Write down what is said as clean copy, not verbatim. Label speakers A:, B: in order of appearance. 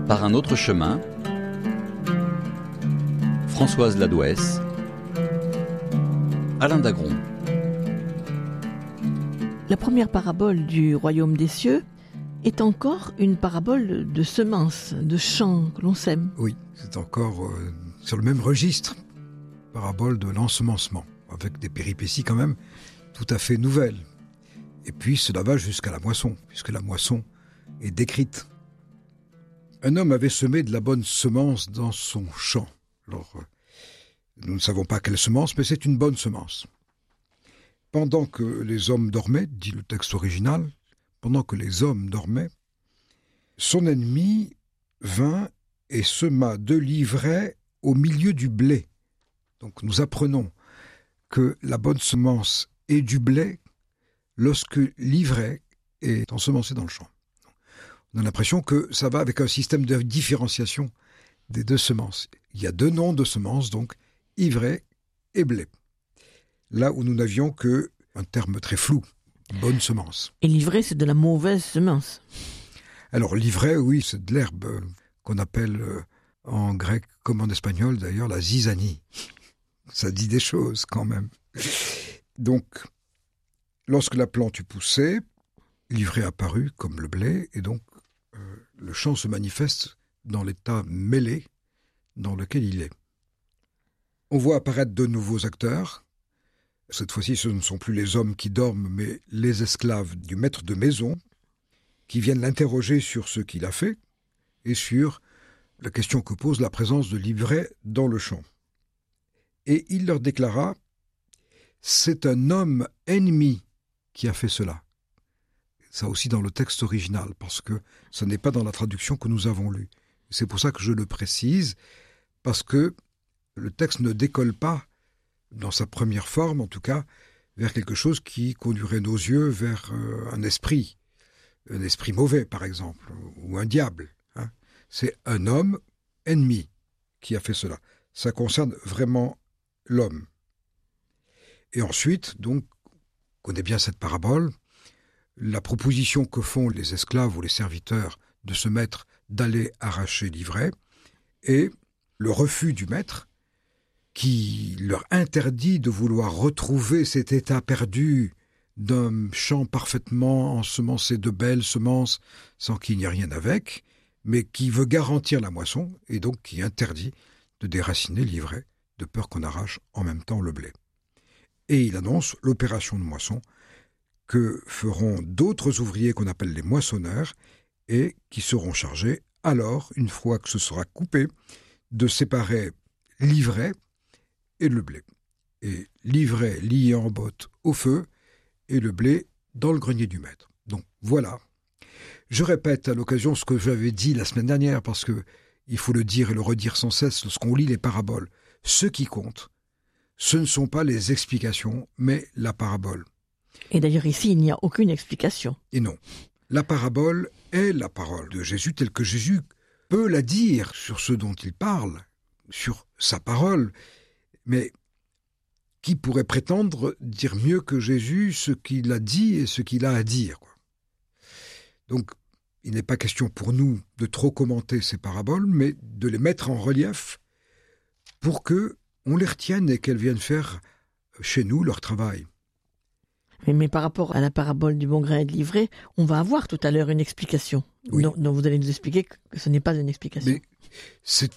A: Par un autre chemin, Françoise Ladouès, Alain Dagron.
B: La première parabole du royaume des cieux est encore une parabole de semences, de champs que l'on sème.
C: Oui, c'est encore sur le même registre, parabole de l'ensemencement, avec des péripéties quand même tout à fait nouvelles. Et puis cela va jusqu'à la moisson, puisque la moisson est décrite. Un homme avait semé de la bonne semence dans son champ. Alors, nous ne savons pas quelle semence, mais c'est une bonne semence. Pendant que les hommes dormaient, dit le texte original, pendant que les hommes dormaient, son ennemi vint et sema 2 livrets au milieu du blé. Donc nous apprenons que la bonne semence est du blé lorsque l'ivraie est ensemencé dans le champ. On a l'impression que ça va avec un système de différenciation des 2 semences. Il y a 2 noms de semences, donc ivraie et blé. Là où nous n'avions qu'un terme très flou, bonne semence.
B: Et l'ivraie, c'est de la mauvaise semence.
C: Alors l'ivraie, oui, c'est de l'herbe qu'on appelle en grec comme en espagnol d'ailleurs la zizanie. Ça dit des choses quand même. Donc, lorsque la plante eut poussé, l'ivraie apparut comme le blé, et donc le champ se manifeste dans l'état mêlé dans lequel il est. On voit apparaître de nouveaux acteurs. Cette fois-ci, ce ne sont plus les hommes qui dorment, mais les esclaves du maître de maison, qui viennent l'interroger sur ce qu'il a fait, et sur la question que pose la présence de l'ivraie dans le champ. Et il leur déclara « C'est un homme ennemi qui a fait cela ». Ça aussi dans le texte original, parce que ce n'est pas dans la traduction que nous avons lue. C'est pour ça que je le précise, parce que le texte ne décolle pas, dans sa première forme en tout cas, vers quelque chose qui conduirait nos yeux vers un esprit mauvais par exemple, ou un diable. Hein. C'est un homme ennemi qui a fait cela. Ça concerne vraiment l'homme. Et ensuite, donc, on connaît bien cette parabole, la proposition que font les esclaves ou les serviteurs de ce maître d'aller arracher l'ivraie, et le refus du maître qui leur interdit de vouloir retrouver cet état perdu d'un champ parfaitement ensemencé de belles semences sans qu'il n'y ait rien avec, mais qui veut garantir la moisson et donc qui interdit de déraciner l'ivraie de peur qu'on arrache en même temps le blé. Et il annonce l'opération de moisson que feront d'autres ouvriers qu'on appelle les moissonneurs et qui seront chargés alors, une fois que ce sera coupé, de séparer l'ivraie et le blé. Et l'ivraie lié en botte au feu et le blé dans le grenier du maître. Donc voilà. Je répète à l'occasion ce que j'avais dit la semaine dernière, parce que il faut le dire et le redire sans cesse lorsqu'on lit les paraboles. Ce qui compte, ce ne sont pas les explications, mais la parabole.
B: Et d'ailleurs ici, il n'y a aucune explication.
C: Et non. La parabole est la parole de Jésus telle que Jésus peut la dire sur ce dont il parle, sur sa parole. Mais qui pourrait prétendre dire mieux que Jésus ce qu'il a dit et ce qu'il a à dire, quoi. Donc, il n'est pas question pour nous de trop commenter ces paraboles, mais de les mettre en relief pour que on les retienne et qu'elles viennent faire chez nous leur travail.
B: Mais par rapport à la parabole du bon grain et de l'ivraie, on va avoir tout à l'heure une explication.
C: Oui.
B: Donc vous allez nous expliquer que ce n'est pas une explication.
C: Mais c'est